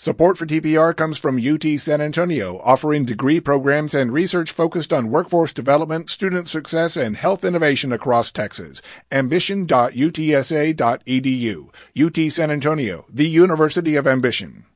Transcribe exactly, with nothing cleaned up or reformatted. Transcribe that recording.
Support for T P R comes from U T San Antonio, offering degree programs and research focused on workforce development, student success, and health innovation across Texas. ambition dot u t s a dot e d u. U T San Antonio, the University of Ambition.